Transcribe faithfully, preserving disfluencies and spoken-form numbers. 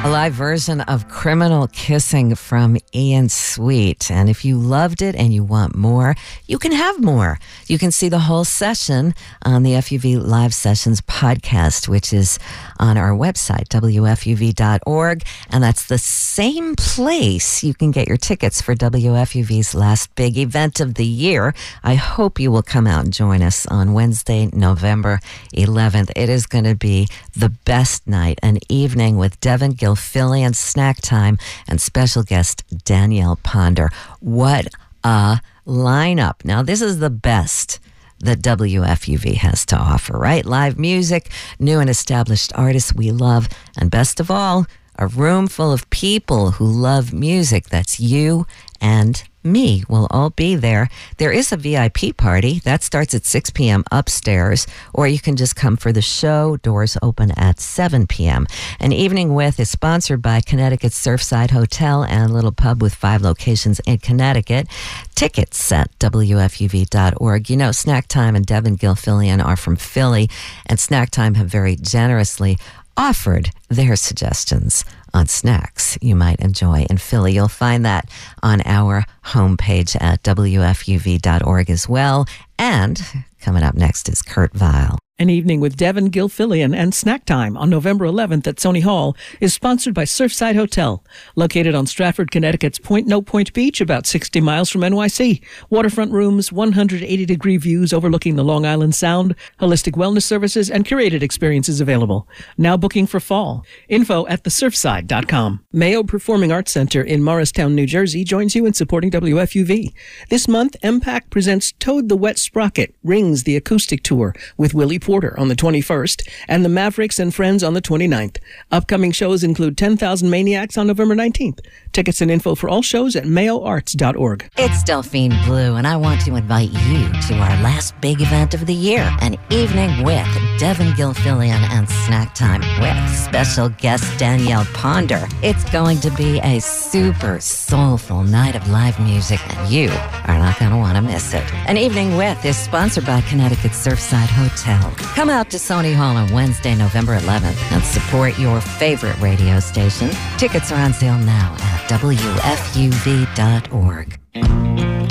A live version of Criminal Kissing from Ian Sweet. And if you loved it and you want more, you can have more. You can see the whole session on the F U V Live Sessions podcast, which is on our website, W F U V dot org. And that's the same place you can get your tickets for W F U V's last big event of the year. I hope you will come out and join us on Wednesday, November eleventh. It is going to be the best night, an evening with Devin Gilfillian, Snack Time, and special guest Danielle Ponder. What a lineup. Now, this is the best that W F U V has to offer, right? Live music, new and established artists we love, and best of all, a room full of people who love music. That's you and me will all be there. There is a V I P party that starts at six p.m. upstairs, or you can just come for the show. Doors open at seven p.m. An Evening With is sponsored by Connecticut Surfside Hotel and Little Pub with five locations in Connecticut. Tickets at W F U V dot org. You know, Snack Time and Devin Gilfillian are from Philly, and Snack Time have very generously offered their suggestions on snacks you might enjoy in Philly. You'll find that on our homepage at W F U V dot org as well. And coming up next is Kurt Vile. An Evening with Devin Gilfillian and Snack Time on November eleventh at Sony Hall is sponsored by Surfside Hotel, located on Stratford, Connecticut's Point No Point Beach, about sixty miles from N Y C. Waterfront rooms, one hundred eighty degree views overlooking the Long Island Sound, holistic wellness services, and curated experiences available. Now booking for fall. Info at the surfside dot com. Mayo Performing Arts Center in Morristown, New Jersey joins you in supporting W F U V. This month, M PAC presents Toad the Wet Sprocket, Rings the Acoustic Tour with Willie Porter on the twenty-first and the Mavericks and Friends on the twenty-ninth. Upcoming shows include ten thousand Maniacs on November nineteenth. Tickets and info for all shows at mayo arts dot org. It's Delphine Blue, and I want to invite you to our last big event of the year, An Evening with Devin Gilfillian and Snack Time with special guest Danielle Ponder. It's going to be a super soulful night of live music, and you are not going to want to miss it. An Evening With is sponsored by Connecticut Surfside Hotel. Come out to Sony Hall on Wednesday, November eleventh, and support your favorite radio station. Tickets are on sale now at W F U V dot org.